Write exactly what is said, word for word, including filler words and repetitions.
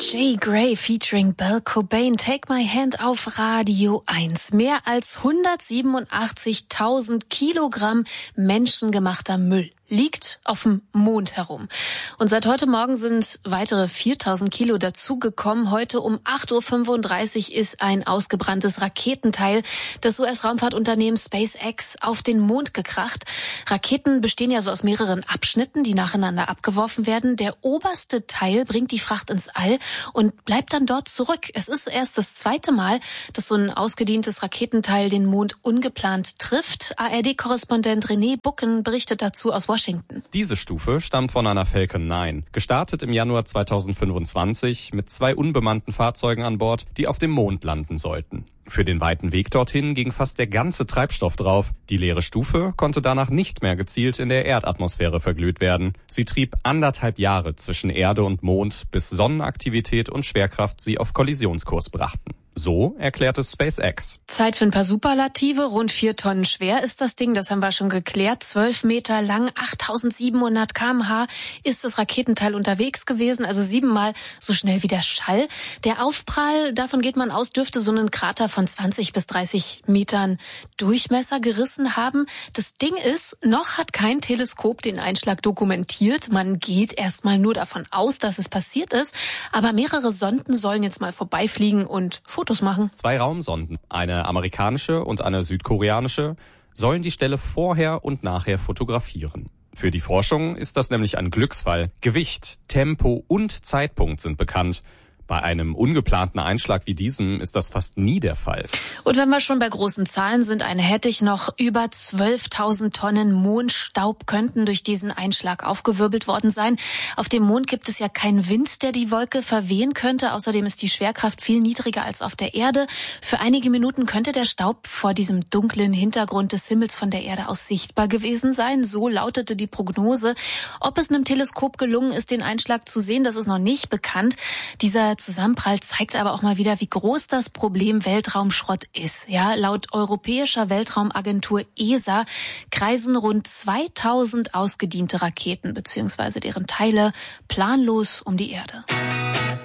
Jay Gray featuring Belle Cobain, Take My Hand auf Radio eins. Mehr als hundertsiebenundachtzigtausend Kilogramm menschengemachter Müll liegt auf dem Mond herum. Und seit heute Morgen sind weitere viertausend Kilo dazugekommen. Heute um acht Uhr fünfunddreißig ist ein ausgebranntes Raketenteil des U S-Raumfahrtunternehmens SpaceX auf den Mond gekracht. Raketen bestehen ja so aus mehreren Abschnitten, die nacheinander abgeworfen werden. Der oberste Teil bringt die Fracht ins All und bleibt dann dort zurück. Es ist erst das zweite Mal, dass so ein ausgedientes Raketenteil den Mond ungeplant trifft. A R D-Korrespondent René Bucken berichtet dazu aus Washington. Diese Stufe stammt von einer Falcon neun, gestartet im Januar zweitausendfünfundzwanzig mit zwei unbemannten Fahrzeugen an Bord, die auf dem Mond landen sollten. Für den weiten Weg dorthin ging fast der ganze Treibstoff drauf. Die leere Stufe konnte danach nicht mehr gezielt in der Erdatmosphäre verglüht werden. Sie trieb anderthalb Jahre zwischen Erde und Mond, bis Sonnenaktivität und Schwerkraft sie auf Kollisionskurs brachten. So erklärte SpaceX. Zeit für ein paar Superlative. Rund vier Tonnen schwer ist das Ding, das haben wir schon geklärt. Zwölf Meter lang, achttausendsiebenhundert Kilometer pro Stunde ist das Raketenteil unterwegs gewesen, also siebenmal so schnell wie der Schall. Der Aufprall, davon geht man aus, dürfte so einen Krater von zwanzig bis dreißig Metern Durchmesser gerissen haben. Das Ding ist, noch hat kein Teleskop den Einschlag dokumentiert. Man geht erstmal nur davon aus, dass es passiert ist. Aber mehrere Sonden sollen jetzt mal vorbeifliegen und Fotos machen. Zwei Raumsonden, eine amerikanische und eine südkoreanische, sollen die Stelle vorher und nachher fotografieren. Für die Forschung ist das nämlich ein Glücksfall. Gewicht, Tempo und Zeitpunkt sind bekannt. Bei einem ungeplanten Einschlag wie diesem ist das fast nie der Fall. Und wenn wir schon bei großen Zahlen sind, eine hätte ich noch, über zwölftausend Tonnen Mondstaub könnten durch diesen Einschlag aufgewirbelt worden sein. Auf dem Mond gibt es ja keinen Wind, der die Wolke verwehen könnte. Außerdem ist die Schwerkraft viel niedriger als auf der Erde. Für einige Minuten könnte der Staub vor diesem dunklen Hintergrund des Himmels von der Erde aus sichtbar gewesen sein. So lautete die Prognose. Ob es einem Teleskop gelungen ist, den Einschlag zu sehen, das ist noch nicht bekannt. Dieser Zusammenprall zeigt aber auch mal wieder, wie groß das Problem Weltraumschrott ist. Ja, laut Europäischer Weltraumagentur E S A kreisen rund zweitausend ausgediente Raketen bzw. deren Teile planlos um die Erde.